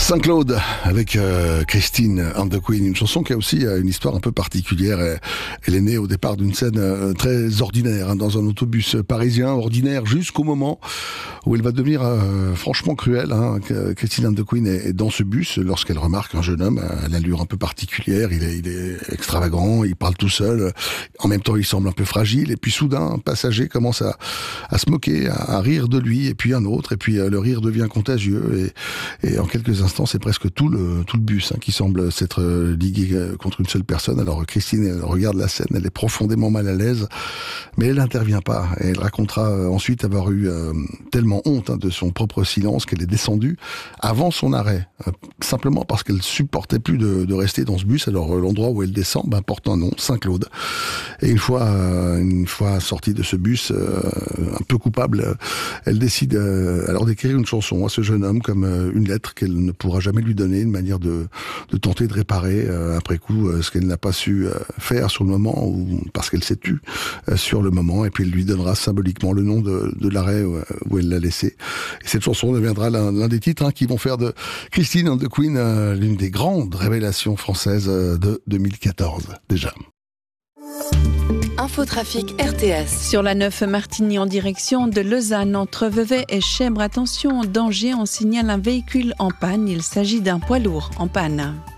Saint-Claude avec Christine and the Queen, une chanson qui a aussi une histoire un peu particulière. Elle est née au départ d'une scène très ordinaire, dans un autobus parisien, ordinaire jusqu'au moment où elle va devenir franchement cruelle. Christine and the Queen est dans ce bus lorsqu'elle remarque un jeune homme à l'allure un peu particulière. Il est extravagant, il parle tout seul, en même temps il semble un peu fragile, et puis soudain un passager commence à se moquer, à rire de lui, et puis un autre, et puis le rire devient contagieux, et en quelques instants c'est presque tout le bus qui semble s'être ligué contre une seule personne. Alors Christine, elle regarde la scène, elle est profondément mal à l'aise, mais elle n'intervient pas. Et elle racontera ensuite avoir eu tellement honte de son propre silence qu'elle est descendue avant son arrêt, simplement parce qu'elle supportait plus de rester dans ce bus. Alors l'endroit où elle descend porte un nom, Saint-Claude. Et une fois sortie de ce bus, un peu coupable, elle décide alors d'écrire une chanson à ce jeune homme, comme une lettre qu'elle ne pourra jamais lui donner, une manière de tenter de réparer après coup ce qu'elle n'a pas su faire sur le moment, ou parce qu'elle s'est tue sur le moment. Et puis elle lui donnera symboliquement le nom de l'arrêt où elle l'a laissé. Et cette chanson deviendra l'un des titres qui vont faire de Christine and the Queen l'une des grandes révélations françaises de 2014 déjà. Infotrafic RTS. Sur la 9 Martigny en direction de Lausanne, entre Vevey et Chèvres, attention, danger, on signale un véhicule en panne. Il s'agit d'un poids lourd en panne.